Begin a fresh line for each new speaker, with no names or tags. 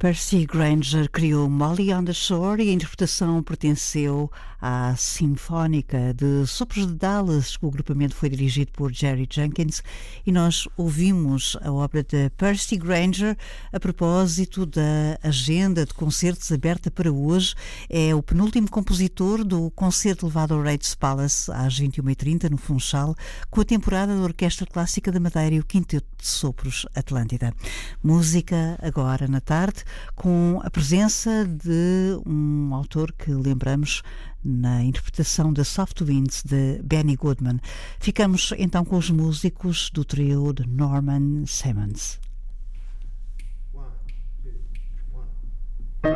Percy Grainger criou Molly on the Shore e a interpretação pertenceu à Sinfónica de Sopros de Dallas. O agrupamento foi dirigido por Jerry Jenkins e nós ouvimos a obra de Percy Grainger a propósito da agenda de concertos aberta para hoje. É o penúltimo compositor do concerto levado ao Reitz Palace às 21h30 no Funchal, com a temporada da Orquestra Clássica da Madeira e o Quinteto de Sopros Atlântida. Música agora na tarde, com a presença de um autor que lembramos na interpretação da Soft Winds de Benny Goodman. Ficamos então com os músicos do trio de Norman Simmons.